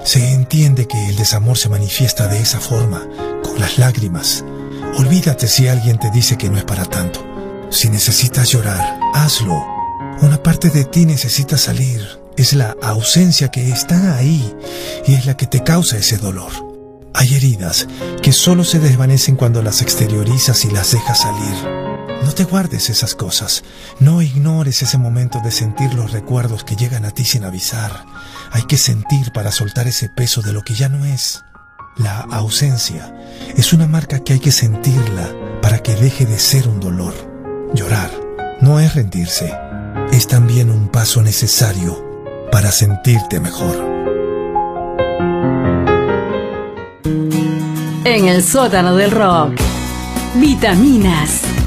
Se entiende que el desamor se manifiesta de esa forma, con las lágrimas. Olvídate si alguien te dice que no es para tanto. Si necesitas llorar, hazlo. Una parte de ti necesita salir. Es la ausencia que está ahí y es la que te causa ese dolor. Hay heridas que solo se desvanecen cuando las exteriorizas y las dejas salir. No te guardes esas cosas. No ignores ese momento de sentir los recuerdos que llegan a ti sin avisar. Hay que sentir para soltar ese peso de lo que ya no es. La ausencia es una marca que hay que sentirla para que deje de ser un dolor. Llorar no es rendirse, es también un paso necesario para sentirte mejor. En el sótano del rock, Vitaminas.